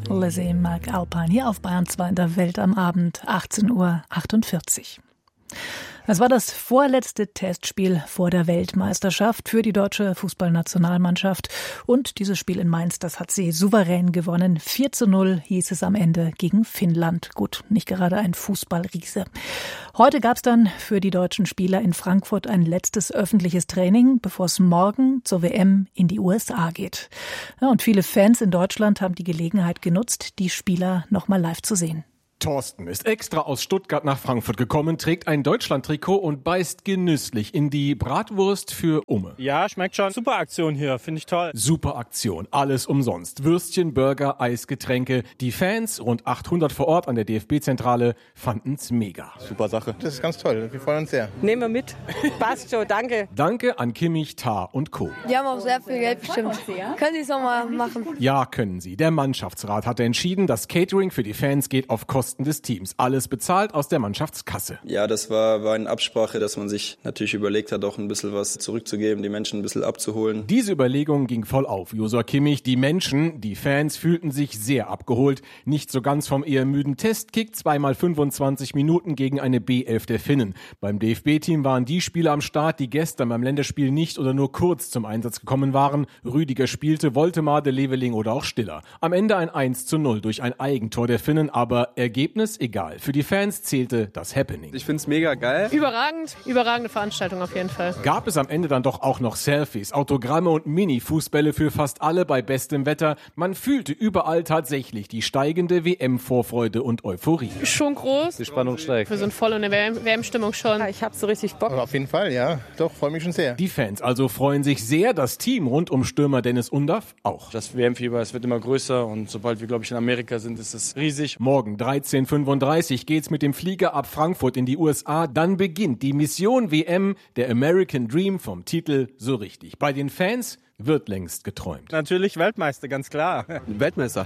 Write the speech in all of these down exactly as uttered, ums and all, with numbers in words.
Lizzie McAlpine hier auf Bayern zwei in der Welt am Abend, achtzehn Uhr achtundvierzig. Es war das vorletzte Testspiel vor der Weltmeisterschaft für die deutsche Fußballnationalmannschaft. Und dieses Spiel in Mainz, das hat sie souverän gewonnen. vier zu null hieß es am Ende gegen Finnland. Gut, nicht gerade ein Fußballriese. Heute gab es dann für die deutschen Spieler in Frankfurt ein letztes öffentliches Training, bevor es morgen zur W M in die U S A geht. Ja, und viele Fans in Deutschland haben die Gelegenheit genutzt, die Spieler nochmal live zu sehen. Thorsten ist extra aus Stuttgart nach Frankfurt gekommen, trägt ein Deutschland-Trikot und beißt genüsslich in die Bratwurst für Umme. Ja, schmeckt schon. Super Aktion hier, finde ich toll. Super Aktion, alles umsonst. Würstchen, Burger, Eis, Getränke. Die Fans, rund achthundert vor Ort an der D F B-Zentrale, fanden's mega. Super Sache. Das ist ganz toll, wir freuen uns sehr. Nehmen wir mit. Passt schon, danke. Danke an Kimmich, Tah und Co. Die haben auch sehr viel Geld bestimmt. Können Sie es nochmal machen? Ja, können sie. Der Mannschaftsrat hatte entschieden, das Catering für die Fans geht auf Kosten des Teams. Alles bezahlt aus der Mannschaftskasse. Ja, das war, war eine Absprache, dass man sich natürlich überlegt hat, auch ein bisschen was zurückzugeben, die Menschen ein bisschen abzuholen. Diese Überlegung ging voll auf. Josua Kimmich, die Menschen, die Fans fühlten sich sehr abgeholt. Nicht so ganz vom eher müden Testkick, zweimal fünfundzwanzig Minuten gegen eine B elf der Finnen. Beim D F B-Team waren die Spieler am Start, die gestern beim Länderspiel nicht oder nur kurz zum Einsatz gekommen waren. Rüdiger spielte, Woltemade, Leveling oder auch Stiller. Am Ende ein eins zu null durch ein Eigentor der Finnen, aber Ergebnis egal. Für die Fans zählte das Happening. Ich find's mega geil. Überragend, überragende Veranstaltung auf jeden Fall. Gab es am Ende dann doch auch noch Selfies, Autogramme und Mini-Fußbälle für fast alle bei bestem Wetter. Man fühlte überall tatsächlich die steigende W M-Vorfreude und Euphorie. Schon groß. Die Spannung steigt. Wir sind voll in der W M-Stimmung schon. Ja, ich hab so richtig Bock. Auf jeden Fall, ja. Doch, freue mich schon sehr. Die Fans also freuen sich sehr, das Team rund um Stürmer Dennis Undaff auch. Das W M-Fieber, es wird immer größer und sobald wir, glaube ich, in Amerika sind, ist es riesig. Morgen dreizehn Uhr fünfunddreißig geht's mit dem Flieger ab Frankfurt in die U S A. Dann beginnt die Mission W M, der American Dream vom Titel so richtig. Bei den Fans wird längst geträumt. Natürlich Weltmeister, ganz klar. Weltmeister.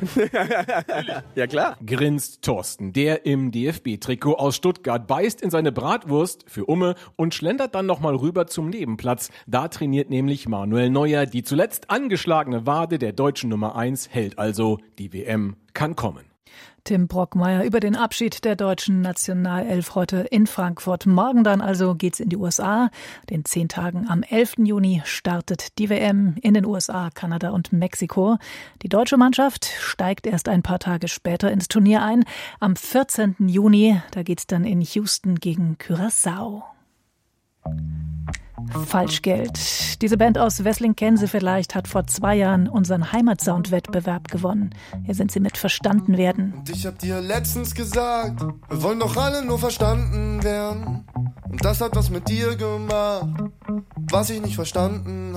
Ja klar. Grinst Thorsten, der im D F B-Trikot aus Stuttgart, beißt in seine Bratwurst für Umme und schlendert dann nochmal rüber zum Nebenplatz. Da trainiert nämlich Manuel Neuer. Die zuletzt angeschlagene Wade der deutschen Nummer eins hält also. Die W M kann kommen. Tim Brockmeier über den Abschied der deutschen Nationalelf heute in Frankfurt. Morgen dann also geht's in die U S A. Den zehn Tagen am elften Juni startet die W M in den U S A, Kanada und Mexiko. Die deutsche Mannschaft steigt erst ein paar Tage später ins Turnier ein. Am vierzehnten Juni, da geht's dann in Houston gegen Curaçao. Falschgeld. Diese Band aus Wessling kennen Sie vielleicht, hat vor zwei Jahren unseren Heimatsound-Wettbewerb gewonnen. Hier sind sie mit Verstanden werden. Und ich hab dir letztens gesagt, wir wollen doch alle nur verstanden werden. Und das hat was mit dir gemacht, was ich nicht verstanden